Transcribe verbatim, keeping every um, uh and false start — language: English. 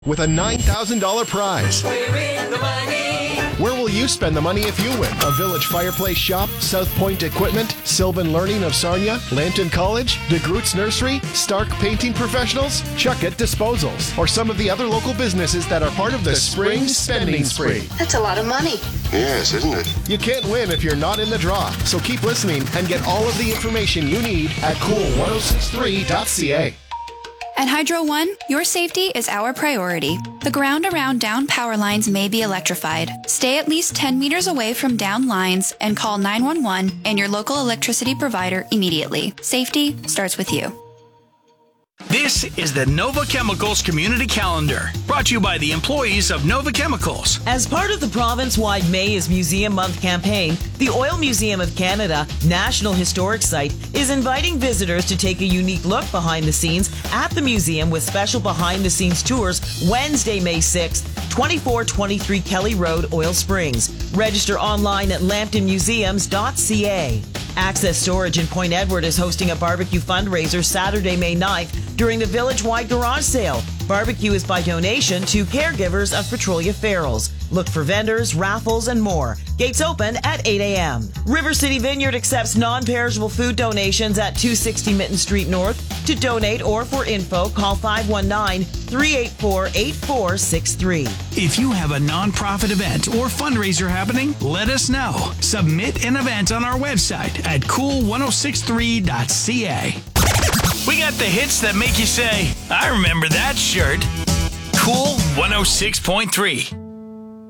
with a nine thousand dollars prize. We're in the money. Where will you spend the money if you win? A Village Fireplace Shop, South Point Equipment, Sylvan Learning of Sarnia, Lambton College, DeGroots Nursery, Stark Painting Professionals, Chuckett Disposals, or some of the other local businesses that are part of the, the Spring Spending Spree. That's a lot of money. Yes, isn't it? You can't win if you're not in the draw, so keep listening and get all of the information you need at cool ten sixty-three dot c a. At Hydro One, your safety is our priority. The ground around down power lines may be electrified. Stay at least ten meters away from down lines and call nine one one and your local electricity provider immediately. Safety starts with you. This is the Nova Chemicals Community Calendar, brought to you by the employees of Nova Chemicals. As part of the province-wide May is Museum Month campaign, the Oil Museum of Canada, National Historic Site, is inviting visitors to take a unique look behind the scenes at the museum with special behind-the-scenes tours Wednesday, May sixth, twenty-four twenty-three Kelly Road, Oil Springs. Register online at lambton museums dot c a. Access Storage in Point Edward is hosting a barbecue fundraiser Saturday, May ninth during the village-wide garage sale. Barbecue is by donation to caregivers of Petrolia Ferals. Look for vendors, raffles, and more. Gates open at eight a.m. River City Vineyard accepts non-perishable food donations at two sixty Mitten Street North. To donate or for info, call five one nine, three eight four, eight four six three. If you have a nonprofit event or fundraiser happening, let us know. Submit an event on our website at cool ten sixty-three dot c a. We got the hits that make you say, I remember that shirt. Cool one oh six point three.